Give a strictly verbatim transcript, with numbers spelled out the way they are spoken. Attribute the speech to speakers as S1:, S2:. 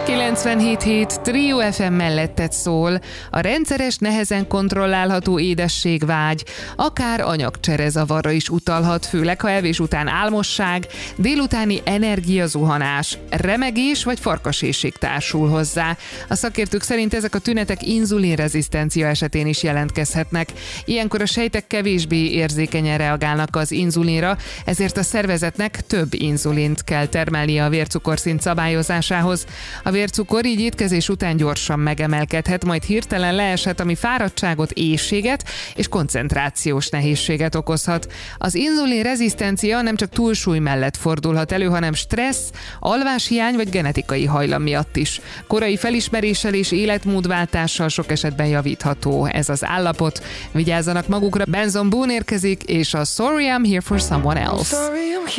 S1: kilencvenhét hét Trio ef em mellettet szól. A rendszeres, nehezen kontrollálható édességvágy akár anyagcserezavarra is utalhat, főleg ha evés után álmosság, délutáni energiazuhanás, remegés vagy farkasésség társul hozzá. A szakértők szerint ezek a tünetek inzulinrezisztencia esetén is jelentkezhetnek. Ilyenkor a sejtek kevésbé érzékenyen reagálnak az inzulinra, ezért a szervezetnek több inzulint kell termelnie a vércukorszint szabályozásához. A vércukor így étkezés után gyorsan megemelkedhet, majd hirtelen leeshet, ami fáradtságot, éhséget és koncentrációs nehézséget okozhat. Az inzulin rezisztencia nem csak túlsúly mellett fordulhat elő, hanem stressz, alváshiány vagy genetikai hajlam miatt is. Korai felismeréssel és életmódváltással sok esetben javítható ez az állapot. Vigyázzanak magukra, Benson Boone érkezik, és a Sorry I'm Here for Someone Else.